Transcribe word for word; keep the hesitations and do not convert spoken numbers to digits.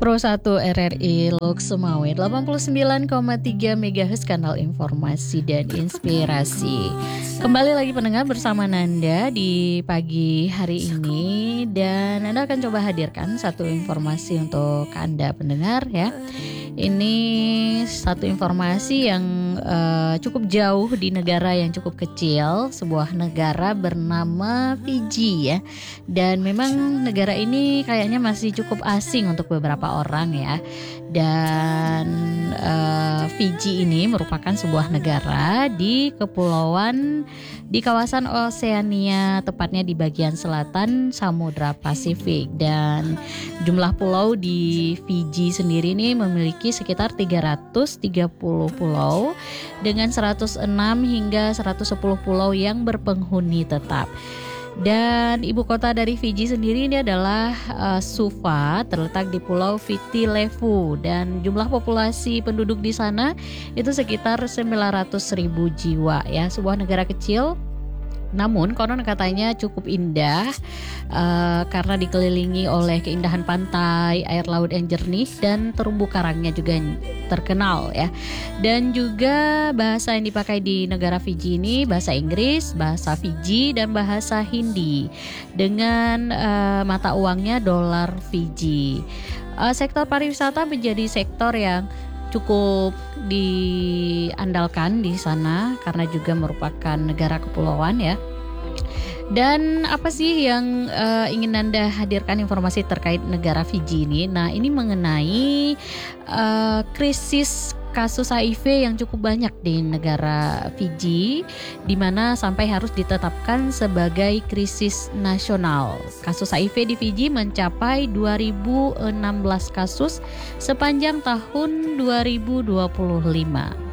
Pro satu R R I Lok Sumawe delapan puluh sembilan koma tiga megahertz kanal informasi dan inspirasi. Kembali lagi pendengar bersama Nanda di pagi hari ini, dan Nanda akan coba hadirkan satu informasi untuk Anda pendengar ya. Ini satu informasi yang uh, cukup jauh di negara yang cukup kecil, sebuah negara bernama Fiji ya. Dan memang negara ini kayaknya masih cukup asing untuk beberapa orang ya. Dan uh, Fiji ini merupakan sebuah negara di kepulauan di kawasan Oseania, tepatnya di bagian selatan Samudra Pasifik. Dan jumlah pulau di Fiji sendiri ini memiliki sekitar tiga ratus tiga puluh pulau dengan seratus enam hingga seratus sepuluh pulau yang berpenghuni tetap. Dan ibu kota dari Fiji sendiri ini adalah uh, Suva, terletak di Pulau Viti Levu, dan jumlah populasi penduduk di sana itu sekitar sembilan ratus ribu jiwa ya. Sebuah negara kecil, namun konon katanya cukup indah uh, karena dikelilingi oleh keindahan pantai, air laut yang jernih, dan terumbu karangnya juga terkenal ya. Dan juga bahasa yang dipakai di negara Fiji ini bahasa Inggris, bahasa Fiji, dan bahasa Hindi dengan uh, mata uangnya dolar Fiji. Uh, sektor pariwisata menjadi sektor yang cukup diandalkan di sana karena juga merupakan negara kepulauan ya. Dan apa sih yang uh, ingin Anda hadirkan informasi terkait negara Fiji ini? Nah, ini mengenai uh, krisis kasus H I V yang cukup banyak di negara Fiji, di mana sampai harus ditetapkan sebagai krisis nasional. Kasus H I V di Fiji mencapai dua ribu enam belas kasus sepanjang tahun dua ribu dua puluh lima.